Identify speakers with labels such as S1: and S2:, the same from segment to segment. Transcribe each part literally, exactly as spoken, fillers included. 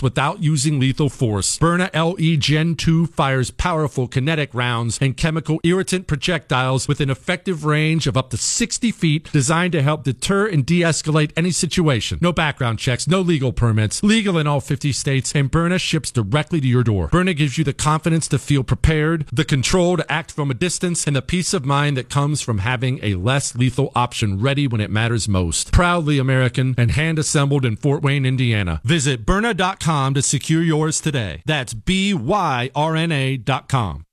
S1: missiles without using lethal force. Byrna L E Gen two fires powerful kinetic rounds and chemical irritant projectiles with an effective range of up to sixty feet, designed to help deter and de-escalate any situation. No background checks, no legal permits, legal in all fifty states, and Byrna ships directly to your door. Byrna gives you the confidence to feel prepared, the control to act from a distance, and the peace of mind that comes from having a less lethal option ready when it matters most. Proudly American and hand-assembled in Fort Wayne, Indiana. Visit Byrna dot com to secure yours today. That's B Y R N A dot com.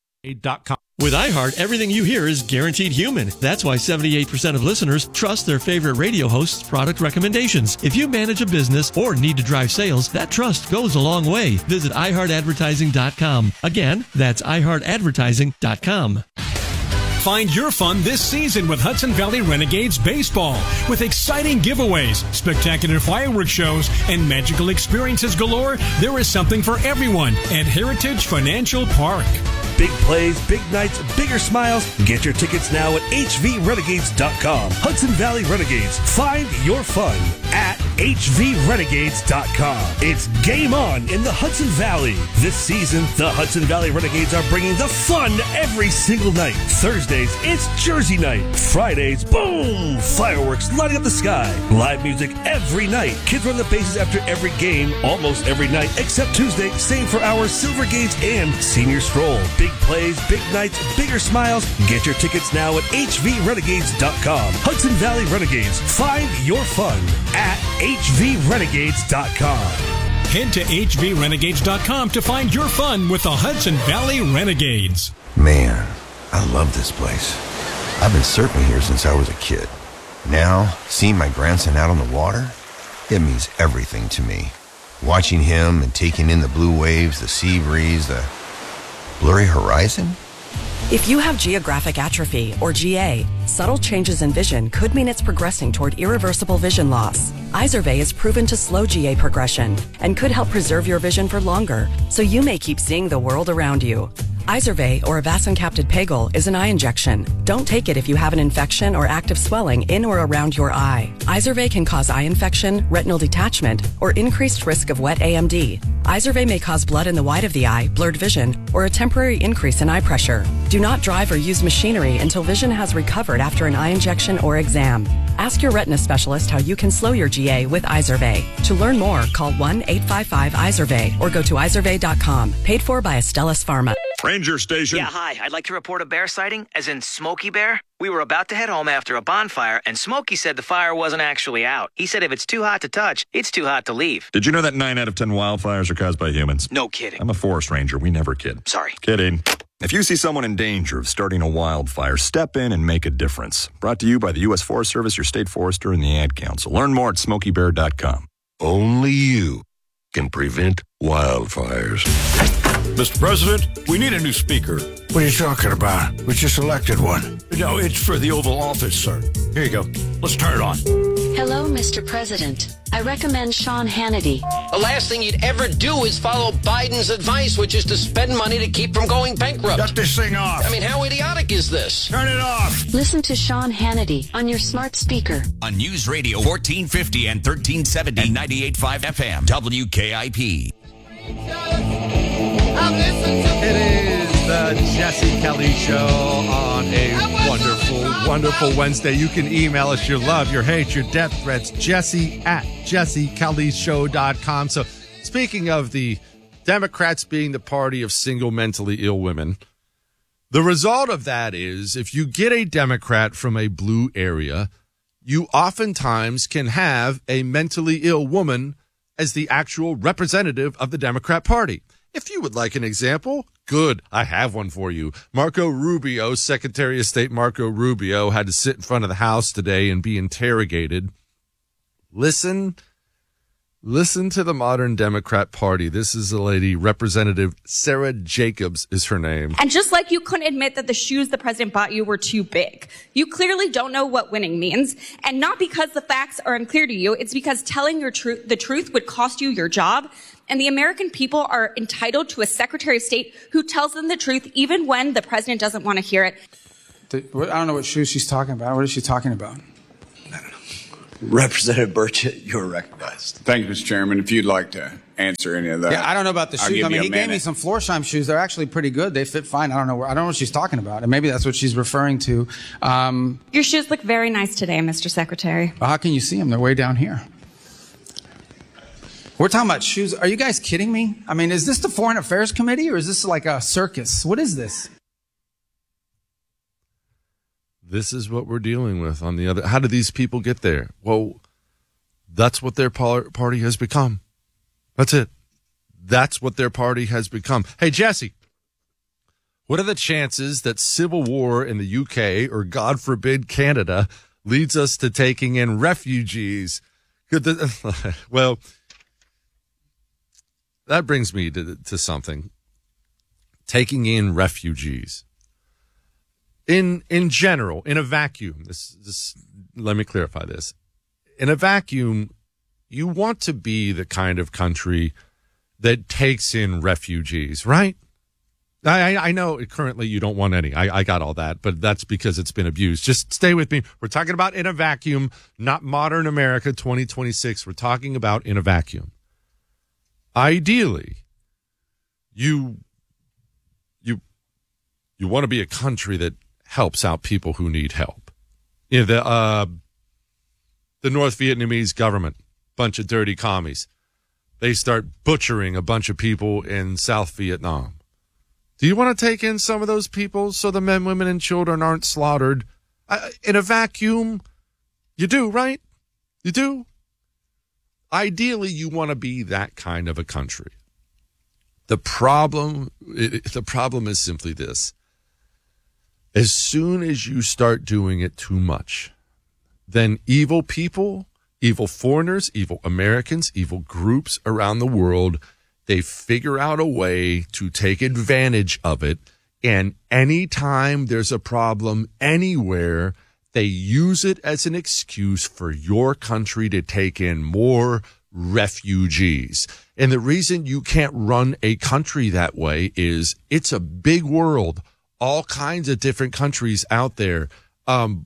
S2: With iHeart, everything you hear is guaranteed human. That's why seventy-eight percent of listeners trust their favorite radio hosts' product recommendations. If you manage a business or need to drive sales, that trust goes a long way. Visit i heart advertising dot com. Again, that's i heart advertising dot com.
S3: Find your fun this season with Hudson Valley Renegades Baseball. With exciting giveaways, spectacular fireworks shows, and magical experiences galore, there is something for everyone at Heritage Financial Park.
S4: Big plays, big nights, bigger smiles. Get your tickets now at h v renegades dot com. Hudson Valley Renegades. Find your fun at h v renegades dot com. It's game on in the Hudson Valley. This season, the Hudson Valley Renegades are bringing the fun every single night. Thursdays, it's Jersey night. Fridays, boom! Fireworks lighting up the sky. Live music every night. Kids run the bases after every game, almost every night, except Tuesday. Same for our Silver Gates and Senior Stroll. Big plays, big nights, bigger smiles. Get your tickets now at h v renegades dot com. Hudson Valley Renegades. Find your fun at h v renegades dot com.
S3: Head to h v renegades dot com to find your fun with the Hudson Valley Renegades.
S5: Man, I love this place. I've been surfing here since I was a kid. Now, seeing my grandson out on the water, it means everything to me. Watching him and taking in the blue waves, the sea breeze, the blurry horizon?
S6: If you have geographic atrophy, or G A, subtle changes in vision could mean it's progressing toward irreversible vision loss. Izervay is proven to slow G A progression and could help preserve your vision for longer, so you may keep seeing the world around you. Izervay, or avacincaptad pegol, is an eye injection. Don't take it if you have an infection or active swelling in or around your eye. Izervay can cause eye infection, retinal detachment, or increased risk of wet A M D. Izervay may cause blood in the white of the eye, blurred vision, or a temporary increase in eye pressure. Do not drive or use machinery until vision has recovered after an eye injection or exam. Ask your retina specialist how you can slow your G A with Izervay. To learn more, call one eight five five Izervay or go to izervay dot com. Paid for by Astellas Pharma.
S7: Ranger Station.
S8: Yeah, hi. I'd like to report a bear sighting, as in Smokey Bear. We were about to head home after a bonfire, and Smokey said the fire wasn't actually out. He said if it's too hot to touch, it's too hot to leave.
S7: Did you know that nine out of ten wildfires are caused by humans?
S8: No kidding.
S7: I'm a forest ranger. We never kid.
S8: Sorry.
S7: Kidding. If you see someone in danger of starting a wildfire, step in and make a difference. Brought to you by the U S Forest Service, your state forester, and the Ad Council. Learn more at smokey bear dot com.
S9: Only you can prevent wildfires.
S10: Mister President, we need a new speaker.
S11: What are you talking about? We just elected one.
S10: No, it's for the Oval Office, sir. Here you go. Let's turn it on.
S12: Hello, Mister President. I recommend Sean Hannity.
S13: The last thing you'd ever do is follow Biden's advice, which is to spend money to keep from going bankrupt.
S10: Shut this thing off.
S13: I mean, how idiotic is this?
S10: Turn it off.
S12: Listen to Sean Hannity on your smart speaker.
S14: On News Radio fourteen fifty and thirteen seventy and ninety-eight point five F M, W K I P.
S1: It is the Jesse Kelly Show on a wonderful, wonderful Wednesday. You can email us your love, your hate, your death threats, Jesse at jesse kelly show dot com. So speaking of the Democrats being the party of single mentally ill women, the result of that is if you get a Democrat from a blue area, you oftentimes can have a mentally ill woman as the actual representative of the Democrat Party. If you would like an example, good, I have one for you. Marco Rubio, Secretary of State Marco Rubio, had to sit in front of the House today and be interrogated. Listen, listen to the modern Democrat Party. This is a lady, Representative Sarah Jacobs is her name.
S15: And just like you couldn't admit that the shoes the president bought you were too big, you clearly don't know what winning means. And not because the facts are unclear to you, it's because telling your truth, the truth would cost you your job. And the American people are entitled to a Secretary of State who tells them the truth even when the president doesn't want to hear it.
S16: The, what, I don't know what shoes she's talking about. What is she talking about? I don't know. Representative Burchett, you're recognized.
S17: Thank you, Mister Chairman. If you'd like to answer any of that.
S18: Yeah, I don't know about the
S17: I'll
S18: shoes.
S17: give
S18: I mean,
S17: you a
S18: he gave me
S17: minute.
S18: some Florsheim shoes. They're actually pretty good. They fit fine. I don't know. Where, I don't know what she's talking about, and maybe that's what she's referring to. Um,
S15: Your shoes look very nice today, Mister Secretary.
S18: well, how can you see them? They're way down here. We're talking about shoes. Are you guys kidding me? I mean, is this the Foreign Affairs Committee, or is this like a circus? What is this?
S1: This is what we're dealing with on the other. How did these people get there? Well, that's what their par- party has become. That's it. That's what their party has become. Hey, Jesse, what are the chances that civil war in the U K or, God forbid, Canada leads us to taking in refugees? Could the, well, that brings me to, to something. Taking in refugees. In in general, in a vacuum, this, this let me clarify this. In a vacuum, you want to be the kind of country that takes in refugees, right? I, I know currently you don't want any. I, I got all that, but that's because it's been abused. Just stay with me. We're talking about in a vacuum, not modern America twenty twenty-six. We're talking about in a vacuum. Ideally, you you you want to be a country that helps out people who need help. You know, the uh, the North Vietnamese government, bunch of dirty commies. They start butchering a bunch of people in South Vietnam. Do you want to take in some of those people so the men, women, and children aren't slaughtered? Uh, in a vacuum, you do, right? You do. Ideally, you want to be that kind of a country. The problem, it, the problem is simply this. As soon as you start doing it too much, then evil people, evil foreigners, evil Americans, evil groups around the world, they figure out a way to take advantage of it. And anytime there's a problem anywhere, they use it as an excuse for your country to take in more refugees. And the reason you can't run a country that way is it's a big world. All kinds of different countries out there. Um,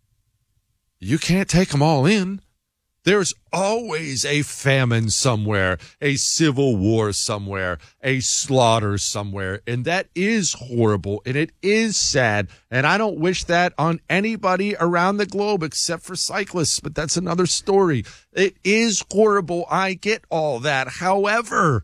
S1: you can't take them all in. There's always a famine somewhere, a civil war somewhere, a slaughter somewhere. And that is horrible and it is sad. And I don't wish that on anybody around the globe except for cyclists, but that's another story. It is horrible. I get all that. However,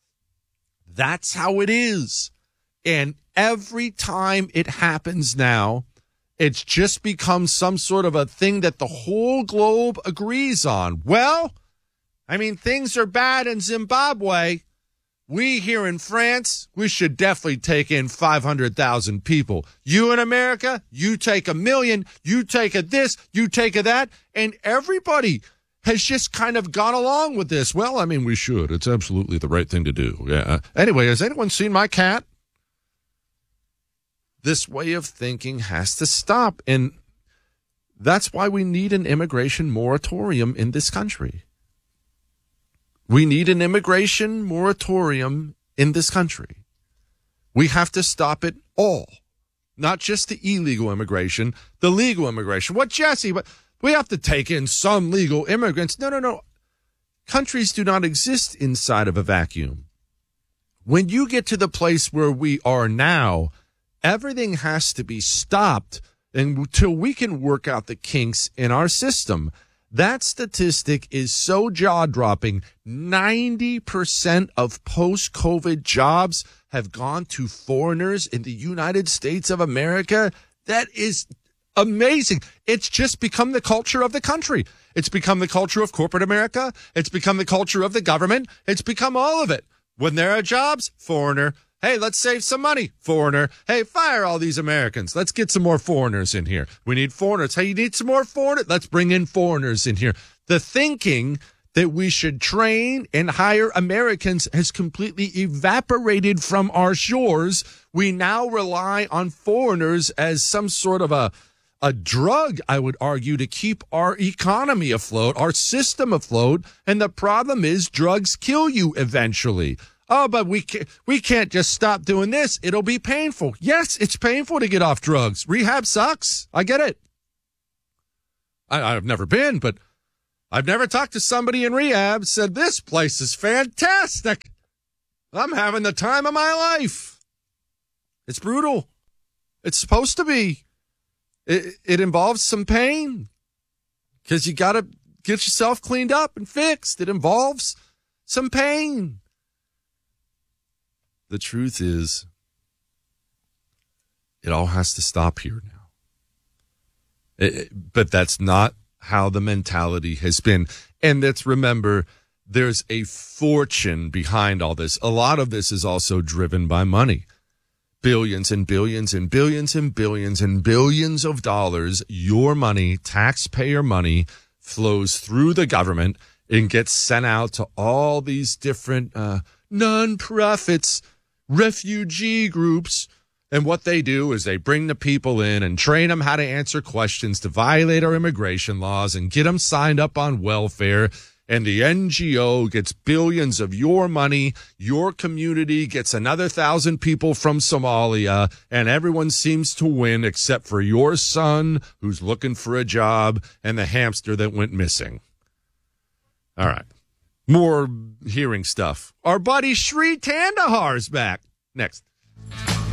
S1: that's how it is. And every time it happens now, it's just become some sort of a thing that the whole globe agrees on. Well, I mean, things are bad in Zimbabwe. We here in France, we should definitely take in five hundred thousand people. You in America, you take a million, you take a this, you take a that, and everybody has just kind of gone along with this. Well, I mean, we should. It's absolutely the right thing to do. Yeah. Anyway, has anyone seen my cat? This way of thinking has to stop. And that's why we need an immigration moratorium in this country. We need an immigration moratorium in this country. We have to stop it all, not just the illegal immigration, the legal immigration. What, Jesse? But we have to take in some legal immigrants. No, no, no. Countries do not exist inside of a vacuum. When you get to the place where we are now, everything has to be stopped until we can work out the kinks in our system. That statistic is so jaw-dropping. ninety percent of post-COVID jobs have gone to foreigners in the United States of America. That is amazing. It's just become the culture of the country. It's become the culture of corporate America. It's become the culture of the government. It's become all of it. When there are jobs, foreigner. Hey, let's save some money, foreigner. Hey, fire all these Americans. Let's get some more foreigners in here. We need foreigners. Hey, you need some more foreigners? Let's bring in foreigners in here. The thinking that we should train and hire Americans has completely evaporated from our shores. We now rely on foreigners as some sort of a, a drug, I would argue, to keep our economy afloat, our system afloat. And the problem is drugs kill you eventually. Oh, but we can't, we can't just stop doing this. It'll be painful. Yes, it's painful to get off drugs. Rehab sucks. I get it. I, I've never been, but I've never talked to somebody in rehab said, this place is fantastic. I'm having the time of my life. It's brutal. It's supposed to be. It, it involves some pain because you got to get yourself cleaned up and fixed. It involves some pain. The truth is, it all has to stop here now. It, but that's not how the mentality has been. And let's remember, there's a fortune behind all this. A lot of this is also driven by money. Billions and billions and billions and billions and billions of dollars, your money, taxpayer money, flows through the government and gets sent out to all these different uh, non-profits, refugee groups. And what they do is they bring the people in and train them how to answer questions to violate our immigration laws and get them signed up on welfare. And the N G O gets billions of your money. Your community gets another thousand people from Somalia, and everyone seems to win except for your son who's looking for a job and the hamster that went missing. All right. More hearing stuff. Our buddy Sri Tandahar's back. Next.